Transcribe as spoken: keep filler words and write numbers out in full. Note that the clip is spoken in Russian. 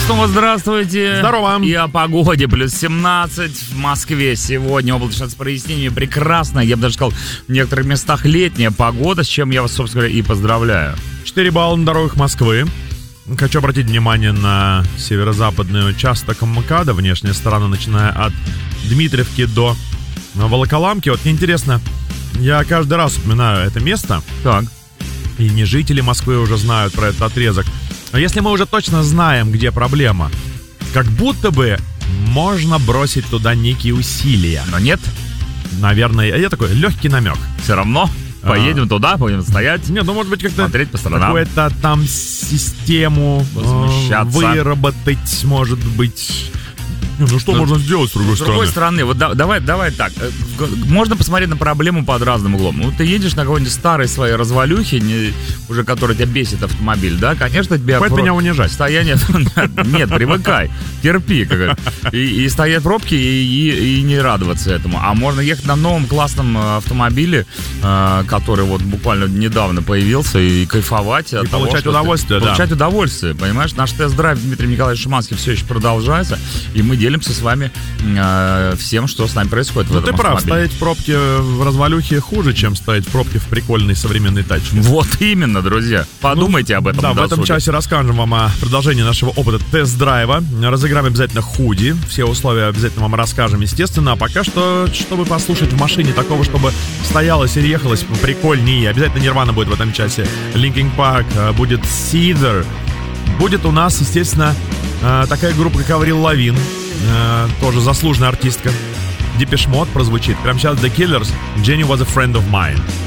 снова здравствуйте. Здорово. И о погоде. Плюс семнадцать в Москве сегодня. Облачно с прояснениями. Прекрасно. Я бы даже сказал, в некоторых местах летняя погода, с чем я вас, собственно говоря, и поздравляю. четыре балла на дорогах Москвы. Хочу обратить внимание на северо-западный участок МКАДа. Внешняя сторона, начиная от Дмитриевки до Волоколамки. Вот мне интересно, я каждый раз вспоминаю это место. Так. И не жители Москвы уже знают про этот отрезок. Но если мы уже точно знаем, где проблема, как будто бы можно бросить туда некие усилия. Но нет. Наверное, я такой легкий намек. Все равно поедем а. туда, будем стоять. Нет, ну может быть как-то смотреть по сторонам. Какую-то там систему э, выработать, может быть. Ну что ну, можно сделать с другой с стороны? С другой стороны, вот да, давай, давай так. Можно посмотреть на проблему под разным углом. Ну, ты едешь на какой-нибудь старой своей развалюхе, не, уже который тебя бесит автомобиль, да? Конечно, тебе... Хватит меня унижать. Состояние... Нет, привыкай, терпи. И стоять пробки, и не радоваться этому. А можно ехать на новом классном автомобиле, который вот буквально недавно появился, и кайфовать от того, получать удовольствие, да. Получать удовольствие, понимаешь? Наш тест-драйв Дмитрий Николаевич Шиманский все еще продолжается, и мы делимся с вами э, всем, что с нами происходит ну, в этом автомобиле. Ну ты прав, автомобиле. стоять в пробке в развалюхе хуже, чем стоять в пробке в прикольной современной тачке. Вот именно, друзья. Подумайте ну, об этом. Да, в этом часе расскажем вам о продолжении нашего опыта тест-драйва. Разыграем обязательно худи. Все условия обязательно вам расскажем, естественно. А пока что, чтобы послушать в машине такого, чтобы стоялось и ехалось прикольнее. Обязательно Нирвана будет в этом часе. Linkin Park, будет Seether. Будет у нас, естественно, такая группа, как Аврил Лавин. Uh, тоже заслуженная артистка. Depeche Mode прозвучит. Прямо сейчас The Killers. Jenny was a friend of mine.